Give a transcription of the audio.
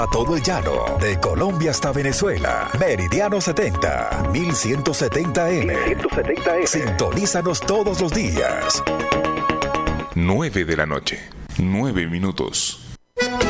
A todo el llano, de Colombia hasta Venezuela. Meridiano 70, 1170M. Sintonízanos todos los días. 9 de la noche, 9 minutos.